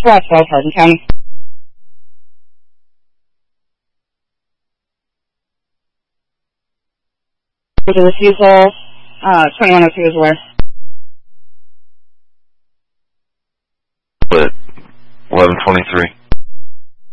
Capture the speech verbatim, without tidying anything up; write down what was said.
Roswell, Hardin County. With the refusal, uh, twenty-one oh two is where? But eleven twenty-three.